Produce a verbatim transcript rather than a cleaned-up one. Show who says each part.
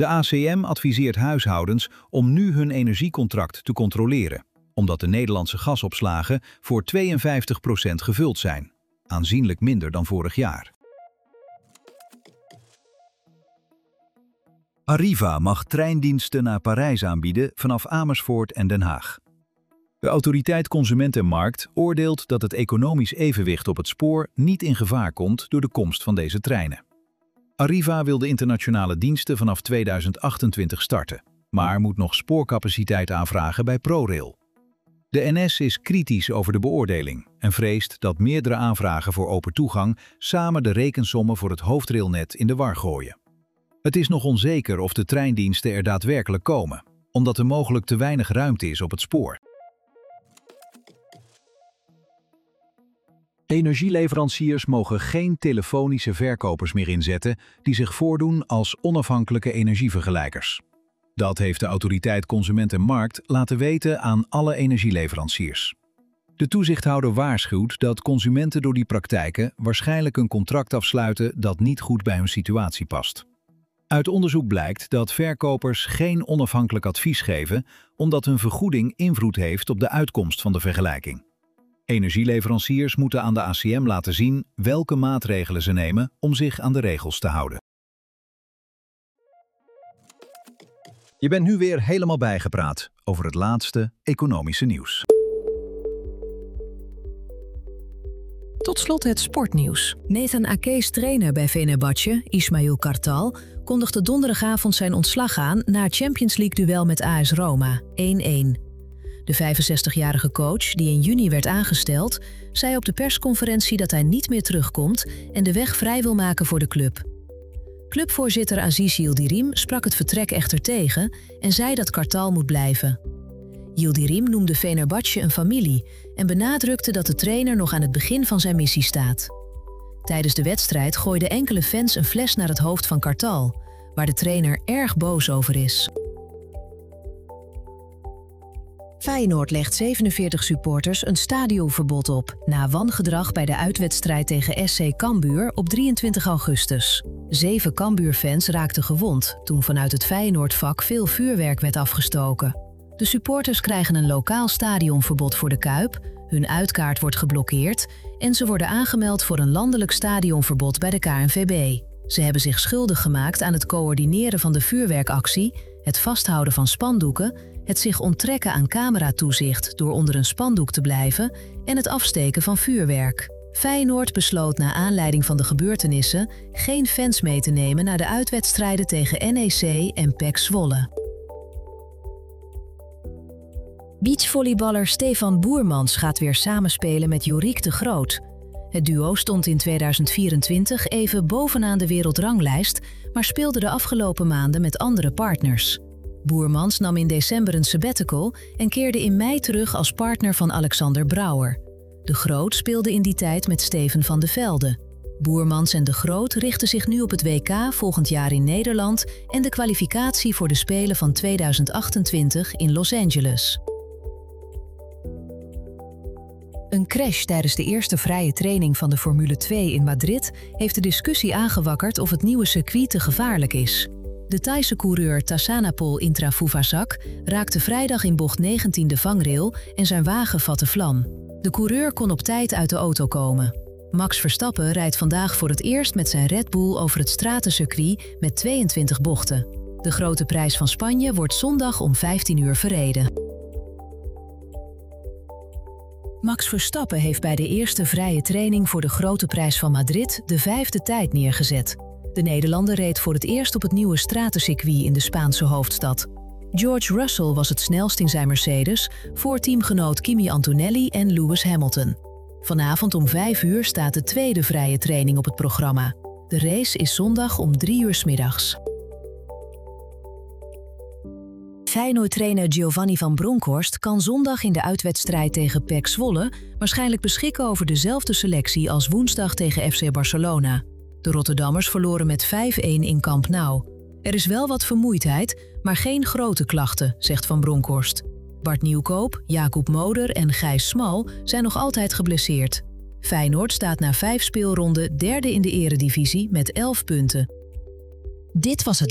Speaker 1: De A C M adviseert huishoudens om nu hun energiecontract te controleren, omdat de Nederlandse gasopslagen voor tweeënvijftig procent gevuld zijn, aanzienlijk minder dan vorig jaar. Arriva mag treindiensten naar Parijs aanbieden vanaf Amersfoort en Den Haag. De Autoriteit Consument en Markt oordeelt dat het economisch evenwicht op het spoor niet in gevaar komt door de komst van deze treinen. Arriva wil de internationale diensten vanaf tweeduizend achtentwintig starten, maar moet nog spoorcapaciteit aanvragen bij ProRail. De N S is kritisch over de beoordeling en vreest dat meerdere aanvragen voor open toegang samen de rekensommen voor het hoofdrailnet in de war gooien. Het is nog onzeker of de treindiensten er daadwerkelijk komen, omdat er mogelijk te weinig ruimte is op het spoor. Energieleveranciers mogen geen telefonische verkopers meer inzetten die zich voordoen als onafhankelijke energievergelijkers. Dat heeft de Autoriteit Consument en Markt laten weten aan alle energieleveranciers. De toezichthouder waarschuwt dat consumenten door die praktijken waarschijnlijk een contract afsluiten dat niet goed bij hun situatie past. Uit onderzoek blijkt dat verkopers geen onafhankelijk advies geven omdat hun vergoeding invloed heeft op de uitkomst van de vergelijking. Energieleveranciers moeten aan de A C M laten zien welke maatregelen ze nemen om zich aan de regels te houden. Je bent nu weer helemaal bijgepraat over het laatste economische nieuws.
Speaker 2: Tot slot het sportnieuws. Nathan Ake's trainer bij Fenerbahce, Ismail Kartal, kondigde donderdagavond zijn ontslag aan na het Champions League-duel met A S Roma, één-één. De vijfenzestigjarige coach, die in juni werd aangesteld, zei op de persconferentie dat hij niet meer terugkomt en de weg vrij wil maken voor de club. Clubvoorzitter Aziz Yildirim sprak het vertrek echter tegen en zei dat Kartal moet blijven. Yildirim noemde Fenerbahce een familie en benadrukte dat de trainer nog aan het begin van zijn missie staat. Tijdens de wedstrijd gooiden enkele fans een fles naar het hoofd van Kartal, waar de trainer erg boos over is. Feyenoord legt zevenenveertig supporters een stadionverbod op na wangedrag bij de uitwedstrijd tegen S C Cambuur op drieëntwintig augustus. Zeven Cambuur-fans raakten gewond toen vanuit het Feyenoord-vak veel vuurwerk werd afgestoken. De supporters krijgen een lokaal stadionverbod voor de Kuip, hun uitkaart wordt geblokkeerd en ze worden aangemeld voor een landelijk stadionverbod bij de K N V B. Ze hebben zich schuldig gemaakt aan het coördineren van de vuurwerkactie, het vasthouden van spandoeken, het zich onttrekken aan cameratoezicht door onder een spandoek te blijven en het afsteken van vuurwerk. Feyenoord besloot na aanleiding van de gebeurtenissen geen fans mee te nemen naar de uitwedstrijden tegen N E C en P E C Zwolle. Beachvolleyballer Stefan Boermans gaat weer samenspelen met Joriek de Groot. Het duo stond in tweeduizend vierentwintig even bovenaan de wereldranglijst, maar speelde de afgelopen maanden met andere partners. Boermans nam in december een sabbatical en keerde in mei terug als partner van Alexander Brouwer. De Groot speelde in die tijd met Steven van de Velde. Boermans en de Groot richten zich nu op het W K volgend jaar in Nederland en de kwalificatie voor de Spelen van tweeduizend achtentwintig in Los Angeles. Een crash tijdens de eerste vrije training van de Formule twee in Madrid heeft de discussie aangewakkerd of het nieuwe circuit te gevaarlijk is. De Thaise coureur Tassanapol Intrafuvazak raakte vrijdag in bocht negentien de vangrail en zijn wagen vatte vlam. De coureur kon op tijd uit de auto komen. Max Verstappen rijdt vandaag voor het eerst met zijn Red Bull over het stratencircuit met tweeëntwintig bochten. De Grote Prijs van Spanje wordt zondag om vijftien uur verreden. Max Verstappen heeft bij de eerste vrije training voor de Grote Prijs van Madrid de vijfde tijd neergezet. De Nederlander reed voor het eerst op het nieuwe stratencircuit in de Spaanse hoofdstad. George Russell was het snelst in zijn Mercedes, voor teamgenoot Kimi Antonelli en Lewis Hamilton. Vanavond om vijf uur staat de tweede vrije training op het programma. De race is zondag om drie uur 's middags. Feyenoord-trainer Giovanni van Bronckhorst kan zondag in de uitwedstrijd tegen P E C Zwolle waarschijnlijk beschikken over dezelfde selectie als woensdag tegen F C Barcelona. De Rotterdammers verloren met vijf-één in Camp Nou. Er is wel wat vermoeidheid, maar geen grote klachten, zegt Van Bronckhorst. Bart Nieuwkoop, Jacob Moder en Gijs Smal zijn nog altijd geblesseerd. Feyenoord staat na vijf speelronden derde in de eredivisie met elf punten. Dit was het